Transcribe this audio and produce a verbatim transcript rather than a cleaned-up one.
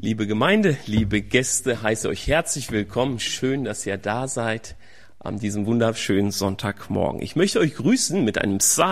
Liebe Gemeinde, liebe Gäste, heiße euch herzlich willkommen. Schön, dass ihr da seid an diesem wunderschönen Sonntagmorgen. Ich möchte euch grüßen mit einem Psalm.